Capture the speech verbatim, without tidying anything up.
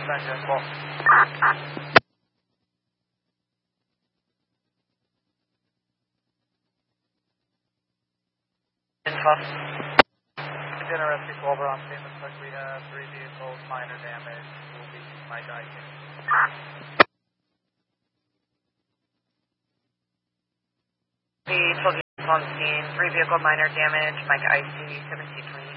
engine, well. Info. Dinner Rescue twelve, we're on scene. Looks like we have three vehicles, minor damage. Will be Mike I C. The twelve vehicles on scene, three vehicle minor damage, Mike I C, seventeen twenty.